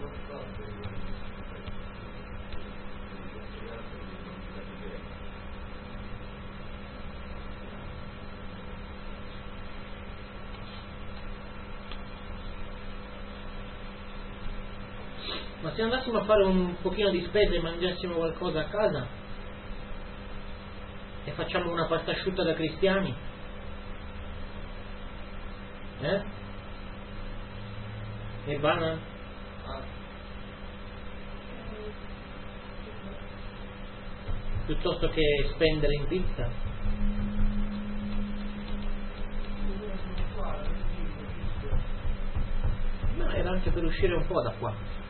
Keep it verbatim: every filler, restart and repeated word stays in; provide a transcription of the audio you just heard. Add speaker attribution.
Speaker 1: Ma se andassimo a fare un pochino di spese e mangiassimo qualcosa a casa e facciamo una pasta asciutta da cristiani, eh? E banana? Piuttosto che spendere in pizza? Ma era anche per uscire un po' da qua.